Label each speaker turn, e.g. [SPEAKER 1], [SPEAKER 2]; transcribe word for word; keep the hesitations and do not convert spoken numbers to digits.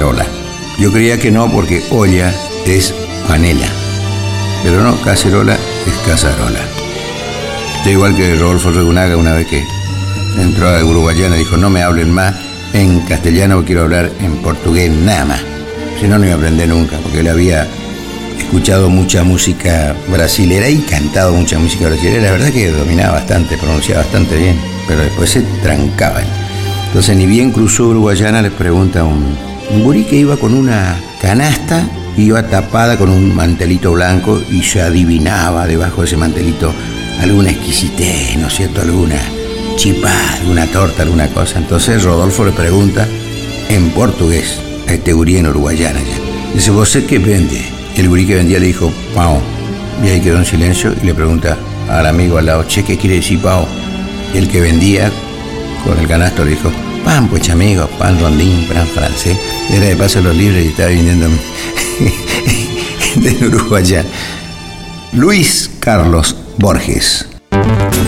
[SPEAKER 1] cacerola. Yo creía que no, porque olla es panela. Pero no, cacerola es cazarola. Estoy igual que Rodolfo Regunaga, una vez que entró a Uruguayana, dijo: no me hablen más en castellano, quiero hablar en portugués nada más. Si no, no iba a aprender nunca, porque él había escuchado mucha música brasilera y cantado mucha música brasilera. La verdad que dominaba bastante, pronunciaba bastante bien, pero después se trancaba. Entonces, ni bien cruzó Uruguayana, les pregunta a un, un gurí que iba con una canasta, iba tapada con un mantelito blanco y se adivinaba debajo de ese mantelito alguna exquisitez, ¿no es cierto? Alguna chipá, alguna torta, alguna cosa. Entonces Rodolfo le pregunta en portugués a este gurí en Uruguayana ya. Dice: ¿vos qué vende? El gurí que vendía le dijo: pão. Y ahí quedó en silencio y le pregunta al amigo al lado: che, ¿qué quiere decir pão? Y el que vendía con el canasto le dijo: pan, pues amigo, pan rondín, pan francés. Era de paso los libros y estaba viniendo de Uruguayana. Luis Carlos Borges.